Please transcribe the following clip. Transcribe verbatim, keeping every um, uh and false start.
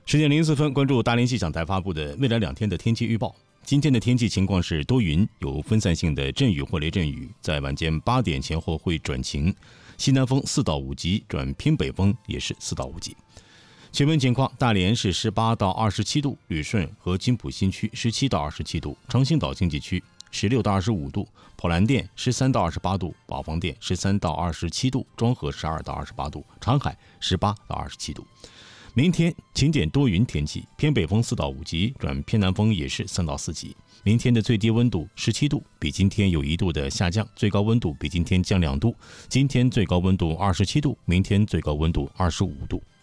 十点零四分，关注大连气象台发布的未来两天的天气预报。今天的天气情况是多云，有分散性的阵雨或雷阵雨，在晚间八点前后会转晴，西南风四到五级转偏北风，也是四到五级。气温情况，大连是十八到二十七度，旅顺和金浦新区十七到二十七度，长兴岛经济区十六到二十五度，普兰店十三到二十八度，宝丰店十三到二十七度，庄河十二到二十八度，长海十八到二十七度。明天晴点多云天气，偏北风四到五级转偏南风也是三到四级。明天的最低温度十七度，比今天有一度的下降，最高温度比今天降两度。今天最高温度二十七度，明天最高温度二十五度。